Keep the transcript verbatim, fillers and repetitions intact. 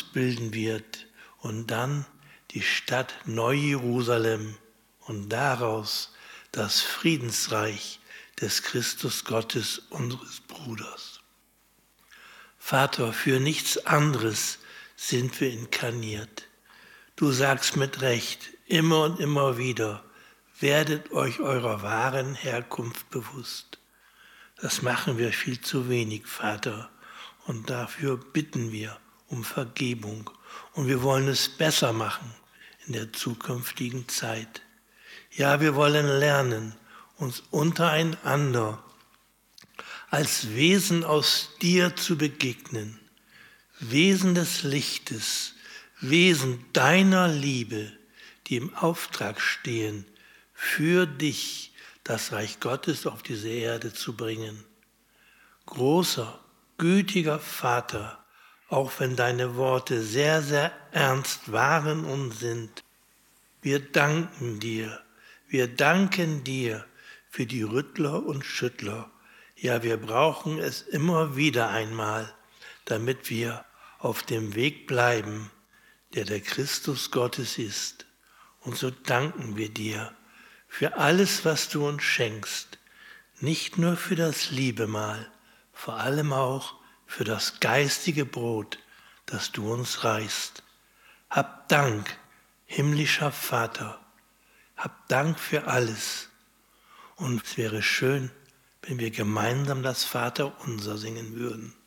bilden wird und dann die Stadt Neu-Jerusalem und daraus das Friedensreich des Christus Gottes, unseres Bruders. Vater, für nichts anderes sind wir inkarniert. Du sagst mit Recht immer und immer wieder, werdet euch eurer wahren Herkunft bewusst. Das machen wir viel zu wenig, Vater, und dafür bitten wir um Vergebung. Und wir wollen es besser machen in der zukünftigen Zeit. Ja, wir wollen lernen, uns untereinander als Wesen aus dir zu begegnen. Wesen des Lichtes, Wesen deiner Liebe, die im Auftrag stehen, für dich das Reich Gottes auf diese Erde zu bringen. Großer, gütiger Vater, auch wenn deine Worte sehr, sehr ernst waren und sind, wir danken dir, wir danken dir für die Rüttler und Schüttler. Ja, wir brauchen es immer wieder einmal, damit wir auf dem Weg bleiben, der der Christus Gottes ist. Und so danken wir dir für alles, was du uns schenkst, nicht nur für das Liebemahl, vor allem auch für das geistige Brot, das du uns reichst. Hab Dank, himmlischer Vater, hab Dank für alles. Und es wäre schön, wenn wir gemeinsam das Vaterunser singen würden.